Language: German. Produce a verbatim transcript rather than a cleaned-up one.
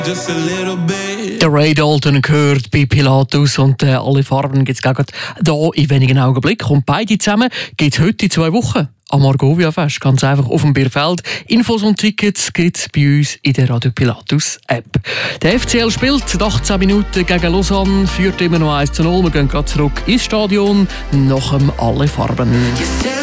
Der Ray Dalton gehört bei Pilatus und äh, alle Farben gibt es hier in wenigen Augenblicken. Und beide zusammen gibt es heute in zwei Wochen am Argovia Fest. Ganz einfach auf dem Bierfeld. Infos und Tickets gibt es bei uns in der Radio Pilatus App. Der F C L spielt achtzehn Minuten gegen Lausanne, führt immer noch eins zu null. Wir gehen gerade zurück ins Stadion nach dem Alle Farben.